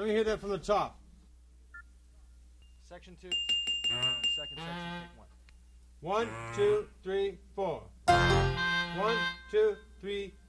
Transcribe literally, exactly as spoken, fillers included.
Let me hear that from the top. Section two. Uh, second section, take one. One, two, three, four. One, two, three,